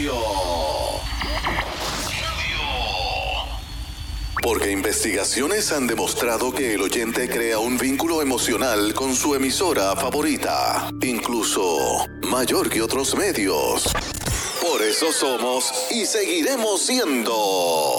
Radio. Porque investigaciones han demostrado que el oyente crea un vínculo emocional con su emisora favorita, incluso mayor que otros medios. Por eso somos y seguiremos siendo